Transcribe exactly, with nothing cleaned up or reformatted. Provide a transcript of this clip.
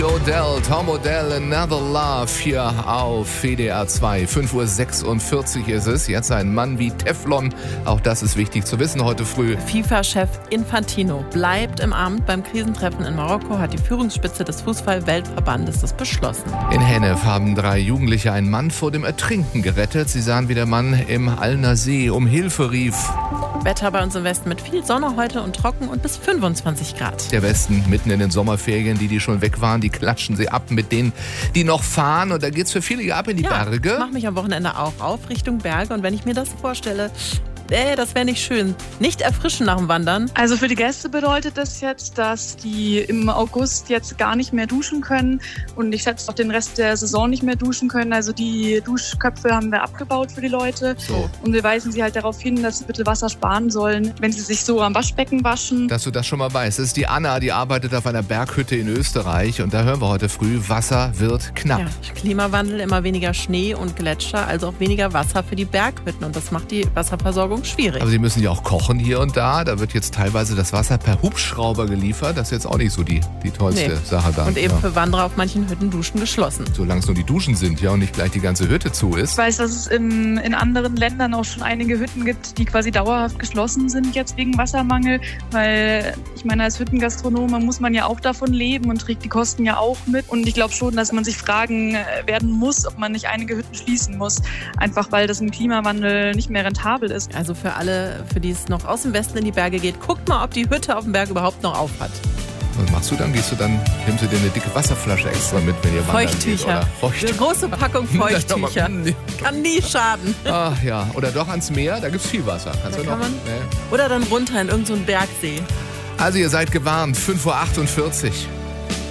Billy O'Dell, Tom O'Dell, Another Love hier auf W D R zwei. fünf Uhr sechsundvierzig ist es. Jetzt ein Mann wie Teflon. Auch das ist wichtig zu wissen heute früh. FIFA-Chef Infantino bleibt im Amt. Beim Krisentreffen in Marokko hat die Führungsspitze des Fußball-Weltverbandes das beschlossen. In Hennef haben drei Jugendliche einen Mann vor dem Ertrinken gerettet. Sie sahen, wie der Mann im Alner See um Hilfe rief. Wetter bei uns im Westen mit viel Sonne heute und trocken und bis fünfundzwanzig Grad. Der Westen mitten in den Sommerferien, die, die schon weg waren, die klatschen sie ab mit denen, die noch fahren. Und da geht's für viele ab in die ja, Berge. Ich mache mich am Wochenende auch auf Richtung Berge. Und wenn ich mir das vorstelle, äh, das wäre nicht schön. Nicht erfrischen nach dem Wandern. Also für die Gäste bedeutet das jetzt, dass die im August jetzt gar nicht mehr duschen können und ich schätze auch den Rest der Saison nicht mehr duschen können. Also die Duschköpfe haben wir abgebaut für die Leute. So. Und wir weisen sie halt darauf hin, dass sie bitte Wasser sparen sollen, wenn sie sich so am Waschbecken waschen. Dass du das schon mal weißt. Das ist die Anna, die arbeitet auf einer Berghütte in Österreich und da hören wir heute früh, Wasser wird knapp. Ja, Klimawandel, immer weniger Schnee und Gletscher, also auch weniger Wasser für die Berghütten und das macht die Wasserversorgung schwierig. Aber sie müssen ja auch kochen hier und da. Da wird jetzt teilweise das Wasser per Hubschrauber geliefert. Das ist jetzt auch nicht so die, die tollste Nee. Sache da. Und eben ja. für Wanderer auf manchen Hütten Duschen geschlossen. Solange es nur die Duschen sind, ja, und nicht gleich die ganze Hütte zu ist. Ich weiß, dass es in, in anderen Ländern auch schon einige Hütten gibt, die quasi dauerhaft geschlossen sind jetzt wegen Wassermangel, weil ich meine, als Hüttengastronom muss man ja auch davon leben und trägt die Kosten ja auch mit. Und ich glaube schon, dass man sich fragen werden muss, ob man nicht einige Hütten schließen muss, einfach weil das im Klimawandel nicht mehr rentabel ist. Also für alle, für die es noch aus dem Westen in die Berge geht, guckt mal, ob die Hütte auf dem Berg überhaupt noch auf hat. Was machst du dann? Gehst du dann, nimmst du dir eine dicke Wasserflasche extra mit, wenn ihr wandern geht? Feuchttücher. Oder Feucht- Eine große Packung Feuchttücher. Nee. Kann nie schaden. Ach ja, oder doch ans Meer, da gibt's viel Wasser. Kannst Da du kann noch? man- Nee. Oder dann runter in irgendeinen so einen Bergsee. Also ihr seid gewarnt, fünf Uhr achtundvierzig.